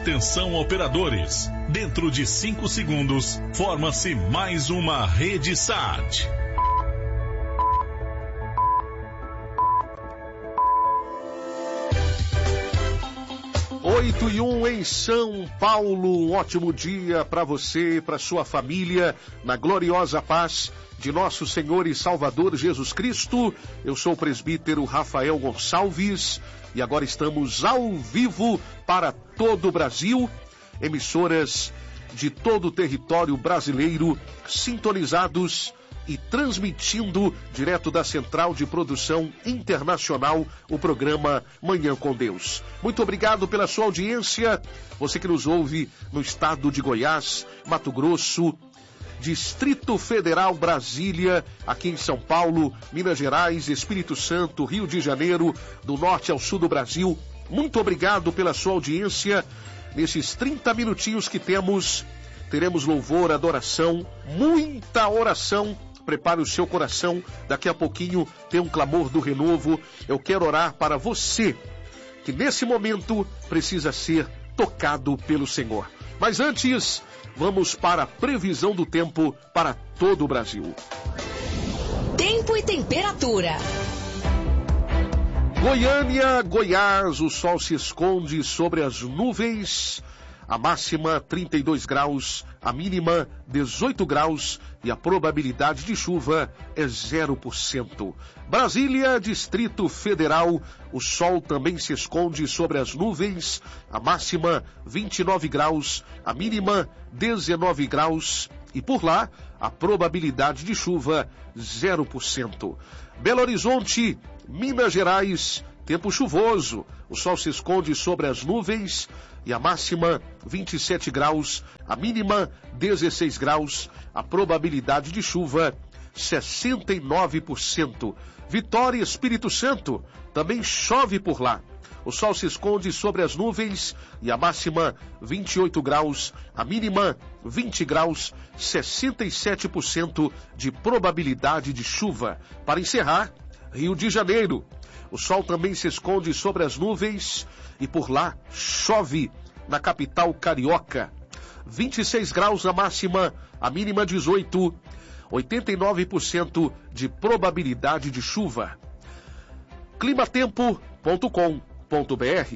Atenção, operadores. Dentro de 5 segundos, forma-se mais uma rede SAT. 8:01 em São Paulo. Um ótimo dia para você e para sua família, na gloriosa paz de nosso Senhor e Salvador Jesus Cristo. Eu sou o presbítero Rafael Gonçalves e agora estamos ao vivo para todo o Brasil. Emissoras de todo o território brasileiro sintonizados e transmitindo direto da Central de Produção Internacional o programa Manhã com Deus. Muito obrigado pela sua audiência, você que nos ouve no estado de Goiás, Mato Grosso, Distrito Federal, Brasília, aqui em São Paulo, Minas Gerais, Espírito Santo, Rio de Janeiro, do norte ao sul do Brasil. Muito obrigado pela sua audiência. Nesses 30 minutinhos que teremos louvor, adoração, muita oração. Prepare o seu coração, daqui a pouquinho tem um clamor do renovo. Eu quero orar para você, que nesse momento precisa ser tocado pelo Senhor. Mas antes, vamos para a previsão do tempo para todo o Brasil. Tempo e temperatura. Goiânia, Goiás, o sol se esconde sobre as nuvens. A máxima 32 graus, a mínima 18 graus e a probabilidade de chuva é 0%. Brasília, Distrito Federal, o sol também se esconde sobre as nuvens. A máxima 29 graus, a mínima 19 graus e por lá a probabilidade de chuva 0%. Belo Horizonte, Minas Gerais, tempo chuvoso, o sol se esconde sobre as nuvens e a máxima 27 graus, a mínima 16 graus, a probabilidade de chuva 69%. Vitória, Espírito Santo, também chove por lá. O sol se esconde sobre as nuvens e a máxima 28 graus, a mínima 20 graus, 67% de probabilidade de chuva. Para encerrar, Rio de Janeiro. O sol também se esconde sobre as nuvens e por lá chove na capital carioca. 26 graus a máxima, a mínima 18, 89% de probabilidade de chuva. climatempo.com.br.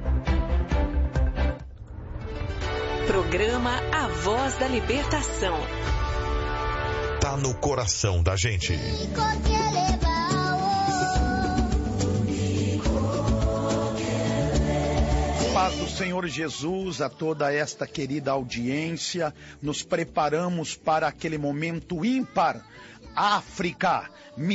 Programa A Voz da Libertação. Tá no coração da gente. Paz do Senhor Jesus a toda esta querida audiência. Nos preparamos para aquele momento ímpar. África,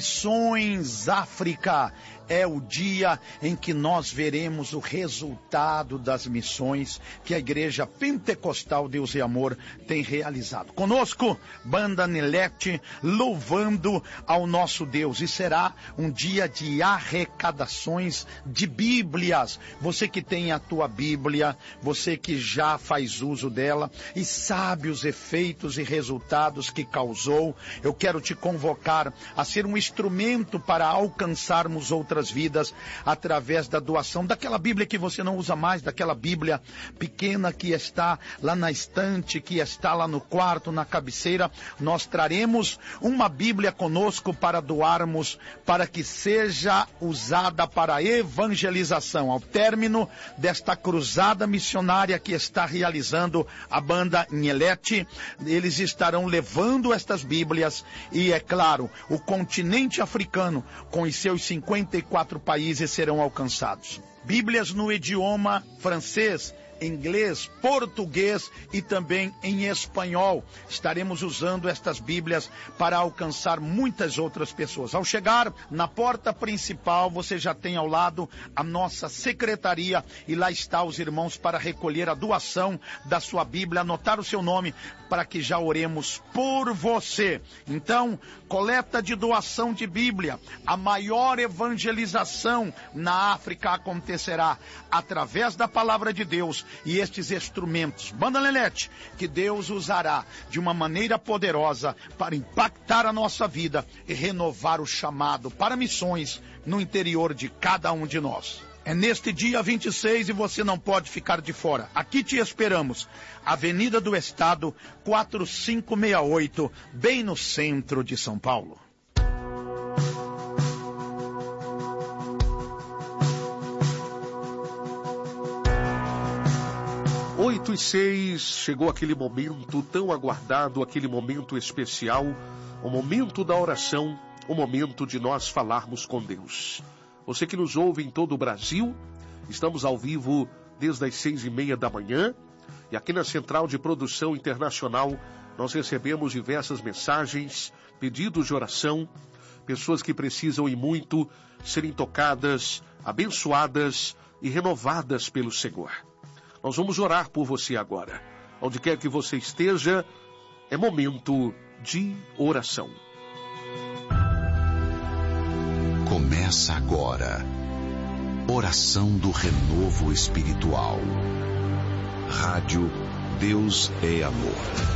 Missões África, é o dia em que nós veremos o resultado das missões que a Igreja Pentecostal Deus e Amor tem realizado. Conosco, Banda Nilete, louvando ao nosso Deus. E será um dia de arrecadações de Bíblias. Você que tem a tua Bíblia, você que já faz uso dela e sabe os efeitos e resultados que causou, eu quero te convocar a ser um instrumento para alcançarmos outras vidas através da doação daquela Bíblia que você não usa mais, daquela Bíblia pequena que está lá na estante, que está lá no quarto, na cabeceira. Nós traremos uma Bíblia conosco para doarmos, para que seja usada para a evangelização. Ao término desta cruzada missionária que está realizando a Banda Nilete, eles estarão levando estas Bíblias e, é claro, o continente africano com os seus 54 países serão alcançados. Bíblias no idioma francês, inglês, português e também em espanhol. Estaremos usando estas Bíblias para alcançar muitas outras pessoas. Ao chegar na porta principal, você já tem ao lado a nossa secretaria e lá está os irmãos para recolher a doação da sua Bíblia, anotar o seu nome para que já oremos por você. Então, coleta de doação de Bíblia, a maior evangelização na África acontecerá através da palavra de Deus e estes instrumentos, Banda Nilete, que Deus usará de uma maneira poderosa para impactar a nossa vida e renovar o chamado para missões no interior de cada um de nós. É neste dia 26 e você não pode ficar de fora. Aqui te esperamos. Avenida do Estado, 4568, bem no centro de São Paulo. Oito e 6, chegou aquele momento tão aguardado, aquele momento especial, o momento da oração, o momento de nós falarmos com Deus. Você que nos ouve em todo o Brasil, estamos ao vivo desde as 6:30 da manhã, e aqui na Central de Produção Internacional nós recebemos diversas mensagens, pedidos de oração, pessoas que precisam e muito serem tocadas, abençoadas e renovadas pelo Senhor. Nós vamos orar por você agora. Onde quer que você esteja, é momento de oração. Começa agora. Oração do Renovo Espiritual. Rádio Deus é Amor.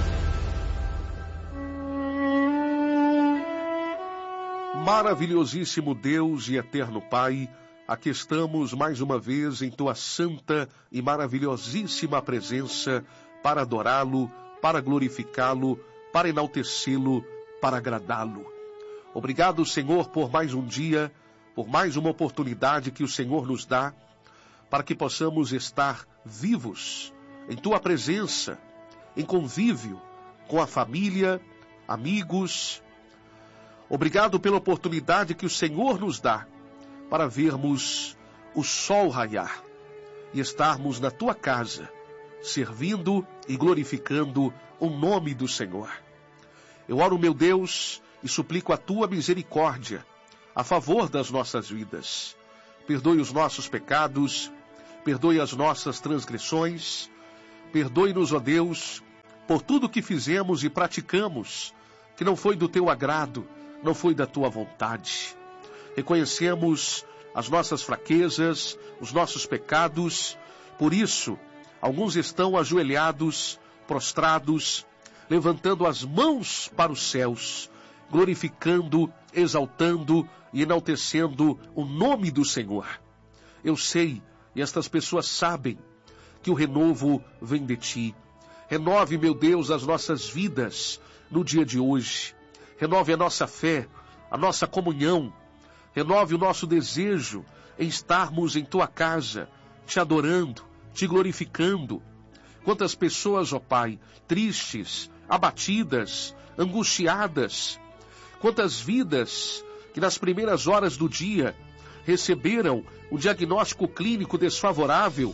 Maravilhosíssimo Deus e eterno Pai, aqui estamos mais uma vez em Tua santa e maravilhosíssima presença para adorá-lo, para glorificá-lo, para enaltecê-lo, para agradá-lo. Obrigado, Senhor, por mais um dia, por mais uma oportunidade que o Senhor nos dá, para que possamos estar vivos em Tua presença, em convívio com a família, amigos. Obrigado pela oportunidade que o Senhor nos dá para vermos o sol raiar e estarmos na Tua casa, servindo e glorificando o nome do Senhor. Eu oro, meu Deus, e suplico a Tua misericórdia a favor das nossas vidas. Perdoe os nossos pecados, perdoe as nossas transgressões, perdoe-nos, ó Deus, por tudo que fizemos e praticamos, que não foi do Teu agrado, não foi da Tua vontade. Reconhecemos as nossas fraquezas, os nossos pecados, por isso, alguns estão ajoelhados, prostrados, levantando as mãos para os céus, glorificando, exaltando e enaltecendo o nome do Senhor. Eu sei, e estas pessoas sabem, que o renovo vem de Ti. Renove, meu Deus, as nossas vidas no dia de hoje. Renove a nossa fé, a nossa comunhão. Renove o nosso desejo em estarmos em Tua casa, Te adorando, Te glorificando. Quantas pessoas, ó Pai, tristes, abatidas, angustiadas. Quantas vidas que nas primeiras horas do dia receberam um diagnóstico clínico desfavorável,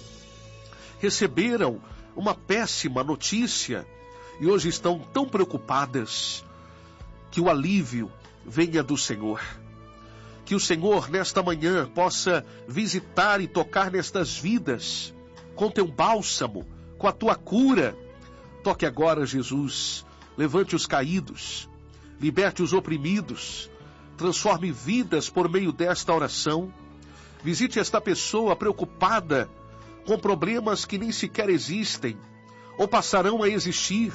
receberam uma péssima notícia e hoje estão tão preocupadas. Que o alívio venha do Senhor. Que o Senhor, nesta manhã, possa visitar e tocar nestas vidas com Teu bálsamo, com a Tua cura. Toque agora, Jesus. Levante os caídos, liberte os oprimidos, transforme vidas por meio desta oração. Visite esta pessoa preocupada com problemas que nem sequer existem ou passarão a existir.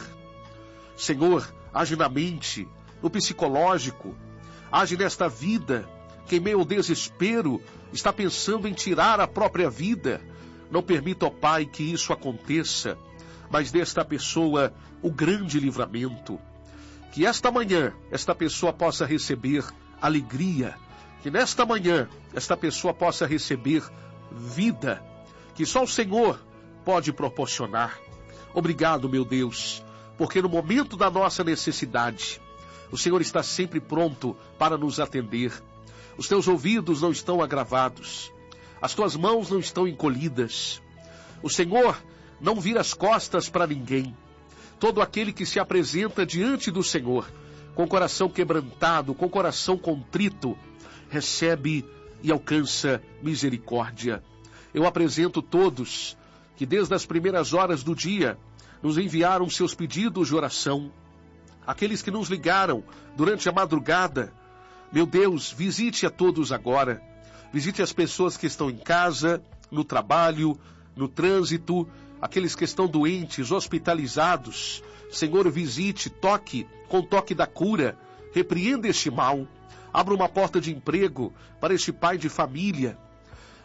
Senhor, age na mente, no psicológico, age nesta vida, que em meio ao desespero está pensando em tirar a própria vida. Não permita, ó Pai, que isso aconteça, mas desta pessoa o grande livramento. Que esta manhã, esta pessoa possa receber alegria, que nesta manhã, esta pessoa possa receber vida, que só o Senhor pode proporcionar. Obrigado, meu Deus, porque no momento da nossa necessidade, o Senhor está sempre pronto para nos atender. Os Teus ouvidos não estão agravados. As Tuas mãos não estão encolhidas. O Senhor não vira as costas para ninguém. Todo aquele que se apresenta diante do Senhor, com o coração quebrantado, com o coração contrito, recebe e alcança misericórdia. Eu apresento todos que desde as primeiras horas do dia nos enviaram seus pedidos de oração. Aqueles que nos ligaram durante a madrugada, meu Deus, visite a todos agora. Visite as pessoas que estão em casa, no trabalho, no trânsito, aqueles que estão doentes, hospitalizados. Senhor, visite, toque com o toque da cura, repreenda este mal. Abra uma porta de emprego para este pai de família.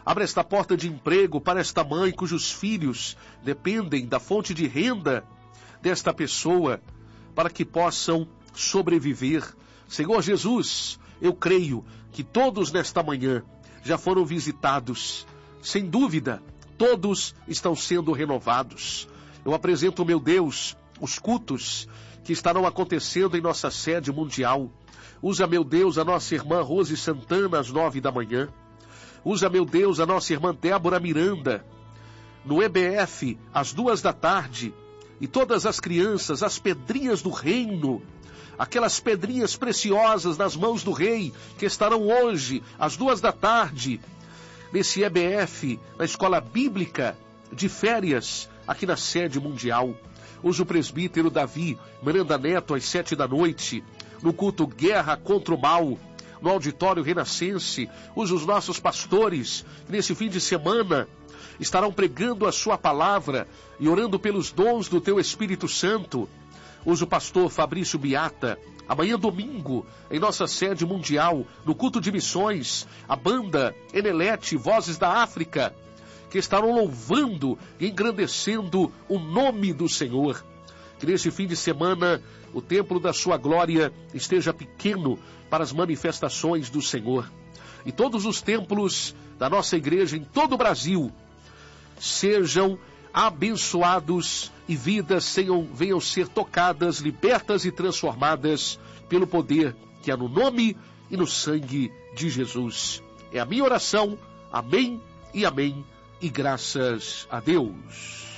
Abre esta porta de emprego para esta mãe cujos filhos dependem da fonte de renda desta pessoa, para que possam sobreviver. Senhor Jesus, eu creio que todos nesta manhã já foram visitados. Sem dúvida, todos estão sendo renovados. Eu apresento, meu Deus, os cultos que estarão acontecendo em nossa sede mundial. Usa, meu Deus, a nossa irmã Rose Santana às 9 da manhã. Usa, meu Deus, a nossa irmã Débora Miranda no EBF às 2 da tarde. E todas as crianças, as pedrinhas do reino, aquelas pedrinhas preciosas nas mãos do rei, que estarão hoje às 2 da tarde nesse EBF, na escola bíblica de férias, aqui na sede mundial. Usa o presbítero Davi Miranda Neto às 7 da noite, no culto Guerra contra o Mal, no auditório Renascense. Usa os nossos pastores, que nesse fim de semana estarão pregando a sua palavra e orando pelos dons do teu Espírito Santo. Usa o pastor Fabrício Biata, amanhã domingo, em nossa sede mundial, no culto de missões, a banda Enelete, Vozes da África, que estarão louvando e engrandecendo o nome do Senhor. Que nesse fim de semana o templo da sua glória esteja pequeno para as manifestações do Senhor. E todos os templos da nossa igreja em todo o Brasil sejam abençoados e vidas venham ser tocadas, libertas e transformadas pelo poder que há no nome e no sangue de Jesus. É a minha oração. Amém e amém. E graças a Deus.